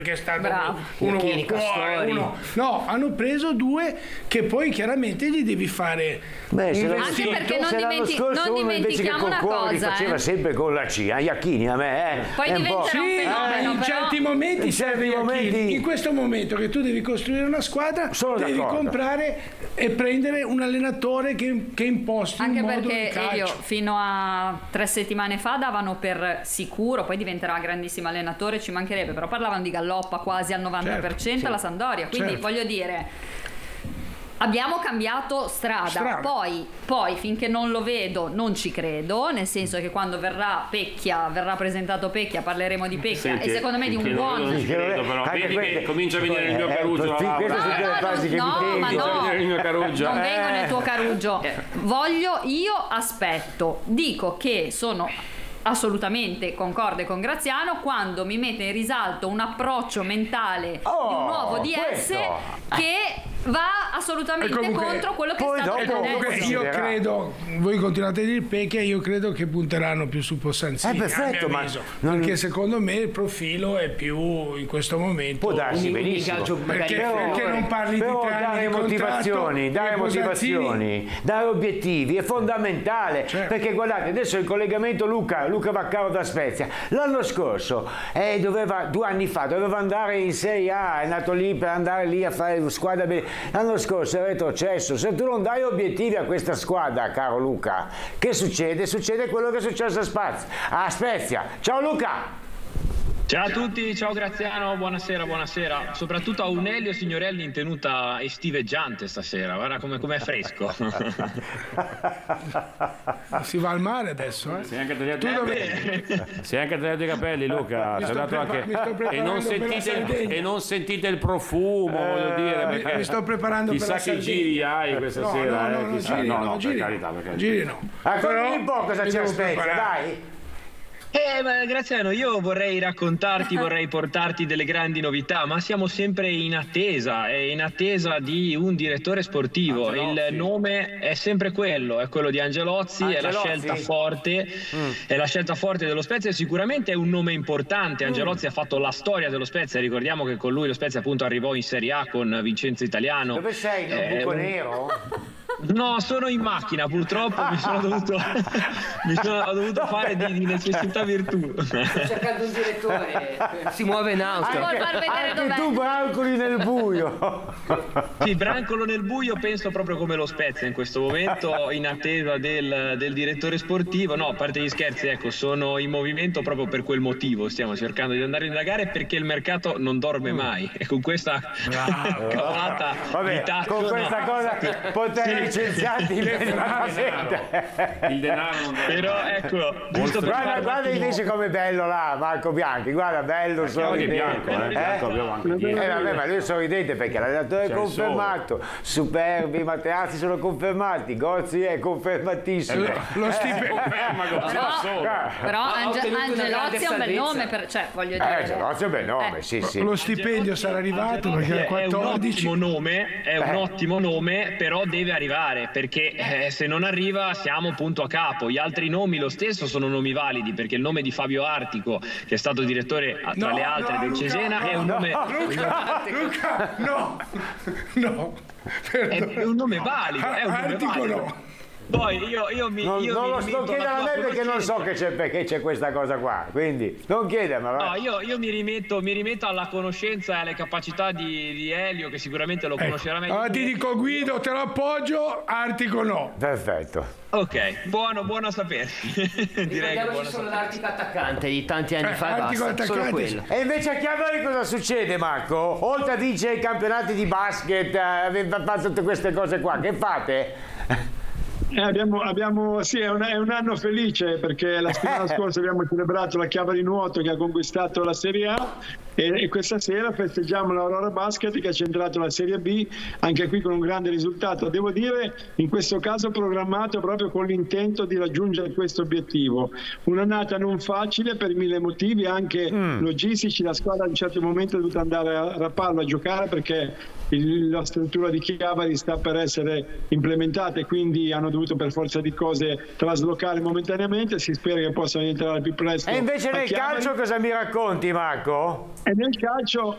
che è stato uno con il cuore, no, hanno preso due che poi chiaramente gli devi fare anche perché non dimentichiamo una cosa, faceva sempre con la C, Iachini a me poi diventerà un fenomeno, in certi momenti serve Iachini. In questo momento che tu devi costruire una squadra devi comprare e prendere un allenatore che imposti anche un modo perché di calcio. Elio fino a 3 settimane fa davano per sicuro, poi diventerà grandissimo allenatore, ci mancherebbe, però parlavano di Galloppa quasi al 90% alla Sampdoria, quindi voglio dire abbiamo cambiato strada. Poi finché non lo vedo non ci credo, nel senso che quando verrà presentato Pecchia parleremo di Pecchia. Senti, e secondo me di un buon non ci credo, però vedi che comincia a venire il mio Caruggio non vengo nel tuo Caruggio, aspetto, dico che sono assolutamente concorde con Graziano quando mi mette in risalto un approccio mentale di un nuovo DS che va assolutamente contro quello che sta facendo. Io credo, voi continuate a dire Pecchia, io credo che punteranno più su Possanzini, perfetto, perché secondo me il profilo è più in questo momento. Può darsi benissimo, perché non parli di dare motivazioni, dare obiettivi è fondamentale, perché guardate adesso il collegamento Luca Vaccaro da Spezia l'anno scorso 2 anni fa doveva andare in Serie A, è nato lì per andare lì a fare squadra bene. L'anno scorso è retrocesso. Se tu non dai obiettivi a questa squadra, caro Luca, che succede? Succede quello che è successo a Spezia. Ciao Luca! Ciao a tutti, ciao Graziano, buonasera. Soprattutto a Unelio Signorelli in tenuta estiveggiante stasera, guarda com'è fresco. Si va al mare adesso, Sei anche tagliato i capelli, Luca. E non sentite il profumo, voglio dire, perché mi sto preparando chissà per la che giri hai questa sera. No, per carità. Giri no. Ancora un po' cosa ci aspetta, dai. Graziano, io vorrei portarti delle grandi novità, ma siamo sempre in attesa di un direttore sportivo. Angelozzi. Il nome è sempre quello, è quello di Angelozzi. È la scelta forte dello Spezia, e sicuramente è un nome importante. Angelozzi ha fatto la storia dello Spezia, ricordiamo che con lui lo Spezia appunto arrivò in Serie A con Vincenzo Italiano. Dove sei? Nel buco nero? No, sono in macchina, purtroppo mi sono dovuto fare di necessità virtù. Sto cercando un direttore, si muove in auto. Anche tu brancoli nel buio. Sì, brancolo nel buio, penso proprio come lo Spezia in questo momento, in attesa del direttore sportivo. No, a parte gli scherzi, ecco, sono in movimento proprio per quel motivo. Stiamo cercando di andare a indagare, perché il mercato non dorme mai. E con questa cavolata con questa cosa potrei licenziati il denaro non dorme. Però ecco, guarda invece com'è bello là Marco Bianchi, guarda, bello sorridente. Vabbè, ma lui è sorridente perché l'allenatore è confermato, Superbi, Materazzi sono confermati, Gozzi è confermatissimo. Lo stipendio però Angelozzi è un bel nome, voglio dire. Angelozzi è un bel nome, sì. Lo stipendio sarà arrivato perché è 14. È un ottimo nome, però deve arrivare, perché se non arriva siamo punto a capo. Gli altri nomi lo stesso sono nomi validi, perché il nome di Fabio Artico, che è stato direttore tra le altre del Cesena, è un nome è un nome valido, Artico no. Poi io non lo sto chiedendo a me perché non so perché c'è questa cosa qua, quindi non chiedermi. No, io mi rimetto alla conoscenza e alle capacità di Elio, che sicuramente lo conoscerà meglio. Allora ti dico, Guido, te lo appoggio, Artico no. Perfetto. Ok, buono a sapere. Direi che ci sono l'Artico attaccante di tanti anni fa, basta, solo quello. E invece a Chiavari cosa succede, Marco? Oltre a vincere i campionati di basket, avete fatto tutte queste cose qua, che fate? Sì, è un anno felice, perché la settimana scorsa abbiamo celebrato la Chiavari Nuoto che ha conquistato la Serie A, e questa sera festeggiamo l'Aurora Basket che ha centrato la Serie B, anche qui con un grande risultato. Devo dire, in questo caso programmato proprio con l'intento di raggiungere questo obiettivo. Un'annata non facile per 1000 motivi, anche logistici. La squadra a un certo momento è dovuta andare a Rapallo a giocare perché la struttura di Chiavari sta per essere implementata, e quindi hanno dovuto per forza di cose traslocare momentaneamente. Si spera che possano entrare più presto. E invece nel calcio cosa mi racconti, Marco? E nel calcio